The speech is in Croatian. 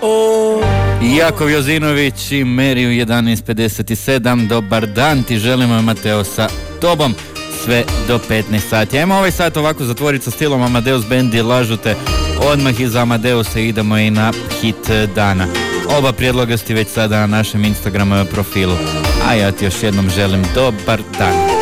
Jakov Jozinović i Meri u 11.57. Dobar dan ti želimo, Mateo, sa tobom sve do 15 sati. Ajmo ovaj sat ovako zatvoriti sa stilom Amadeus Band i Lažu te. Odmah iza Amadeusa idemo i na hit dana. Oba prijedloga ste već sada na našem Instagram profilu. A ja ti još jednom želim dobar dan.